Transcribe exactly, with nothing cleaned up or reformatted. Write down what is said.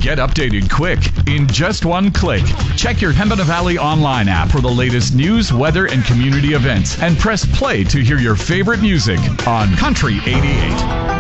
Get updated quick in just one click. Check your Pembina Valley online app for the latest news, weather, and community events, and press play to hear your favorite music on Country eighty-eight.